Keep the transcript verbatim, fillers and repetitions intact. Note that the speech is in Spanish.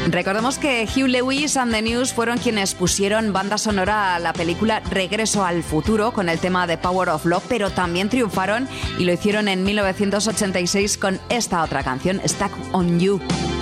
Recordemos que Hugh Lewis and the News fueron quienes pusieron banda sonora a la película Regreso al futuro con el tema de Power of Love, pero también triunfaron y lo hicieron en mil novecientos ochenta y seis con esta otra canción, Stuck on You.